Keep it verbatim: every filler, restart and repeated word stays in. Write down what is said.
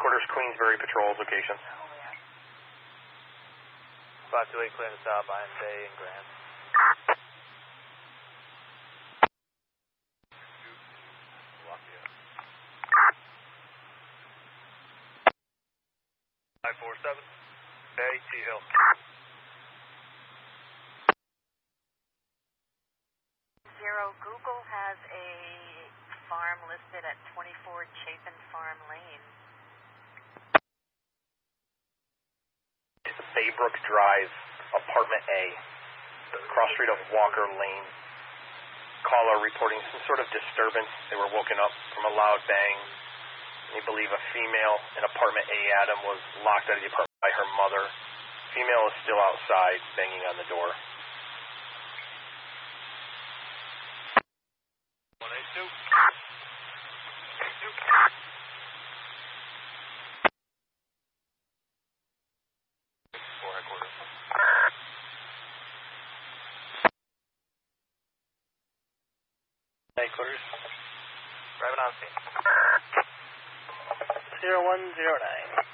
Headquarters, Queensbury Patrol location. five two eight, clearing the south, Iron Bay and Grand. five four seven, Bay, T-Hill. Zero, Google has a farm listed at twenty-four Chapin Farm Lane. Baybrook Drive, Apartment A, cross street of Walker Lane. Caller reporting some sort of disturbance. They were woken up from a loud bang. They believe a female in Apartment A, Adam, was locked out of the apartment by her mother. Female is still outside, banging on the door. one eight two. four headquarters. Headquarters. Driving on scene. zero one zero nine.